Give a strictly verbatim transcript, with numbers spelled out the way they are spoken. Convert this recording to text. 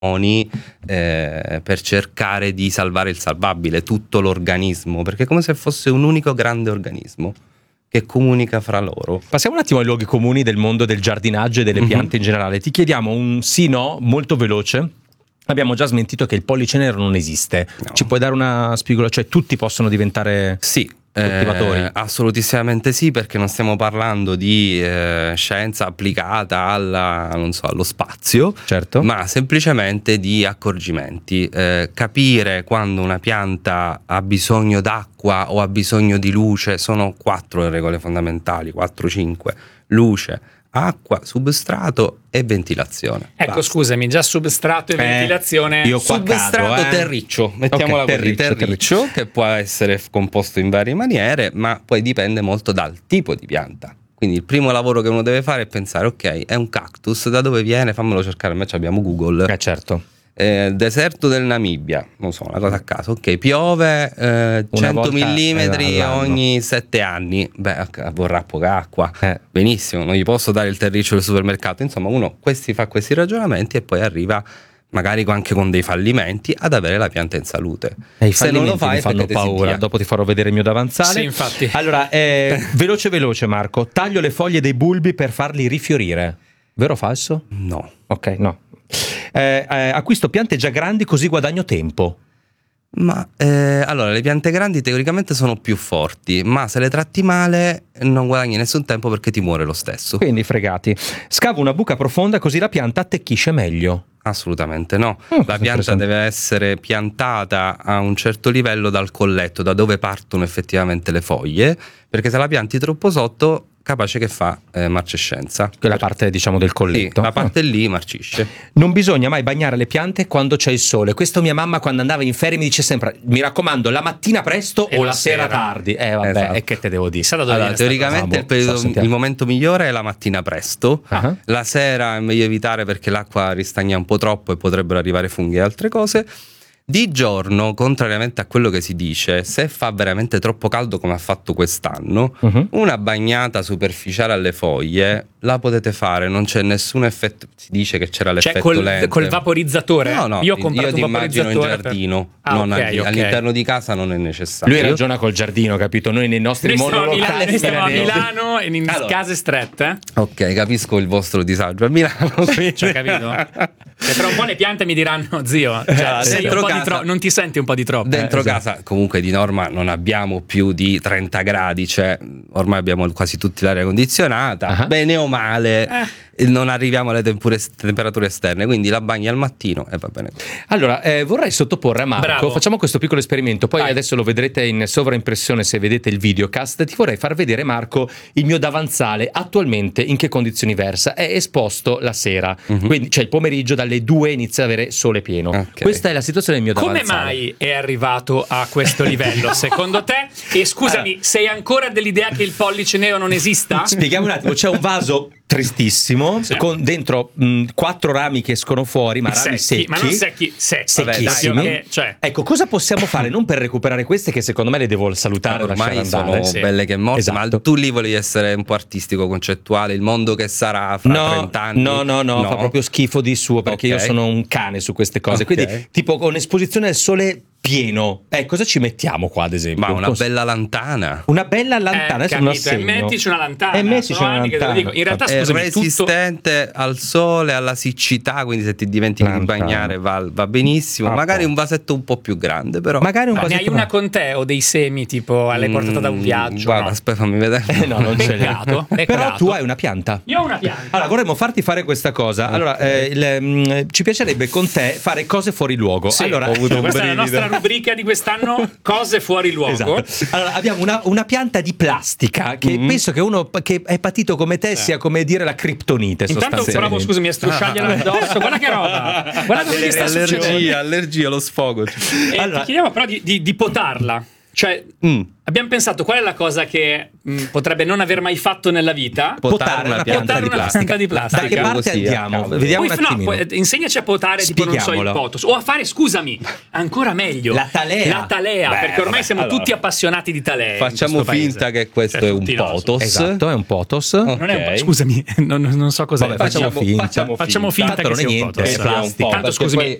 eh, per cercare di salvare il salvabile, tutto l'organismo, perché è come se fosse un unico grande organismo che comunica fra loro. Passiamo un attimo ai luoghi comuni del mondo del giardinaggio e delle piante mm-hmm. in generale. Ti chiediamo un sì no molto veloce. Abbiamo già smentito che il pollice nero non esiste. No. Ci puoi dare una spiegazione? Cioè tutti possono diventare sì, coltivatori? Eh, assolutissimamente sì, perché non stiamo parlando di eh, scienza applicata alla, non so, allo spazio, certo. ma semplicemente di accorgimenti. Eh, capire quando una pianta ha bisogno d'acqua o ha bisogno di luce, sono quattro le regole fondamentali, quattro cinque. Luce, acqua, substrato e ventilazione. Ecco, basta. Scusami, già substrato e eh, ventilazione. Io qua substrato cado, eh. terriccio, mettiamola okay, così, terriccio, terriccio, terriccio, che può essere composto in varie maniere, ma poi dipende molto dal tipo di pianta. Quindi il primo lavoro che uno deve fare è pensare, ok, è un cactus, da dove viene? Fammelo cercare, invece abbiamo Google. Eh certo. Eh, deserto del Namibia, non so, una cosa a caso, ok, piove eh, cento millimetri eh, ogni sette anni, beh, vorrà poca acqua, eh. benissimo, non gli posso dare il terriccio del supermercato, insomma uno questi fa questi ragionamenti e poi arriva magari anche con dei fallimenti ad avere la pianta in salute. E i se non lo fai mi fanno paura, dopo ti farò vedere il mio davanzale. Sì, infatti. Allora, eh, veloce veloce Marco, taglio le foglie dei bulbi per farli rifiorire, vero o falso? No. Ok, no. Eh, eh, acquisto piante già grandi così guadagno tempo. Ma eh, allora le piante grandi teoricamente sono più forti, ma se le tratti male non guadagni nessun tempo perché ti muore lo stesso. Quindi fregati. Scavo una buca profonda così la pianta attecchisce meglio. Assolutamente no. Oh, la pianta deve essere piantata a un certo livello dal colletto, da dove partono effettivamente le foglie, perché se la pianti troppo sotto capace che fa eh, marcescenza. Quella parte diciamo del colletto. Sì, la parte oh. lì marcisce. Non bisogna mai bagnare le piante quando c'è il sole. Questo mia mamma quando andava in ferie mi dice sempre, mi raccomando, la mattina presto e o la sera, sera tardi. Eh vabbè, esatto. E che te devo dire? Allora, teoricamente il, periodo, so, il momento migliore è la mattina presto. Uh-huh. La sera è meglio evitare perché l'acqua ristagna un po' troppo e potrebbero arrivare funghi e altre cose. Di giorno, contrariamente a quello che si dice, se fa veramente troppo caldo come ha fatto quest'anno, uh-huh. una bagnata superficiale alle foglie la potete fare, non c'è nessun effetto. Si dice che c'era l'effetto cioè col, lente. Col vaporizzatore? No, no, io ho comprato io ti un immagino in giardino, per... ah, non okay, okay. all'interno di casa non è necessario. Lui ragiona col giardino, capito? Noi nei nostri monolocali noi stiamo a Milano e in allora, case strette. Ok, capisco il vostro disagio a Milano. Cioè, capito? Che tra un po' le piante mi diranno, zio, cioè, sei un po' casa, di tro- non ti senti un po' di troppo? Dentro eh, casa esatto. Comunque di norma non abbiamo più di trenta gradi, cioè ormai abbiamo quasi tutti l'aria condizionata, uh-huh. bene o male eh. non arriviamo alle tempure, temperature esterne, quindi la bagni al mattino e va bene. Allora eh, vorrei sottoporre a Marco, Bravo. facciamo questo piccolo esperimento, poi Vai. adesso lo vedrete in sovraimpressione se vedete il videocast. Ti vorrei far vedere, Marco, il mio davanzale attualmente in che condizioni versa. È esposto la sera, uh-huh. quindi cioè il pomeriggio dalle due inizia ad avere sole pieno. Okay. Questa è la situazione del mio davanzale. Come mai è arrivato a questo livello secondo te? E scusami, allora, sei ancora dell'idea che il pollice nero non esista? Spieghiamo un attimo, c'è un vaso tristissimo sì. con dentro mh, quattro rami che escono fuori, ma rami secchi, ma non secchi, secchi secchissimi. Dai, cioè. Ecco, cosa possiamo fare non per recuperare queste che secondo me le devo salutare, ormai sono sì. belle che morte, esatto. ma tu lì volevi essere un po' artistico, concettuale, il mondo che sarà fra no, trenta anni. No, no, no, no, fa proprio schifo di suo perché okay. io sono un cane su queste cose, okay. quindi tipo con esposizione al sole pieno. Eh, cosa ci mettiamo qua ad esempio? Ma una Cos- bella lantana. Una bella lantana, eh, adesso e mettici una lantana. E mettici una lantana. Che te lo dico. In realtà è scusami, resistente tutto... al sole, alla siccità, quindi se ti dimentichi lantana. di bagnare va, va benissimo. Ah, magari un vasetto un po' più grande, però. Magari un Ma vasetto ne hai una con te o dei semi tipo l'hai portata da un viaggio? Guarda, no? aspetta, fammi vedere. Eh, no, non peccato, ce l'hai. Però tu hai una pianta. Io ho una pianta. Allora, vorremmo farti fare questa cosa. Okay. Allora, eh, il, mh, ci piacerebbe con te fare cose fuori luogo. Sì, allora, ho avuto un questa brivido. È la nostra rubrica di quest'anno. Cose fuori luogo. Esatto. Allora abbiamo una, una pianta di plastica che mm-hmm. penso che uno che è patito come te eh. sia come dire la criptonite. Intanto provo, scusami, a strusciargliela addosso. Guarda che roba. Guarda come gli sta allergia, succedendo. allergia, lo sfogo. E allora, ti chiediamo però di, di, di potarla. Cioè, mm. abbiamo pensato qual è la cosa che mh, potrebbe non aver mai fatto nella vita? Potare una pianta di plastica. Di plastica. Da che parte andiamo? Vediamo Poi, un attimino. No, insegnaci a potare tipo non so il potos o a fare, scusami, ancora meglio. La talea. La talea, Beh, perché ormai vabbè, siamo allora. tutti appassionati di talee. Facciamo finta paese. che questo cioè, è un potos. Esatto, è un potos. Okay. Non è un, scusami, non, non so cos'è. Vabbè, facciamo, facciamo finta. Facciamo, facciamo finta, finta che sia niente, un potos. è plastica. Tanto scusami,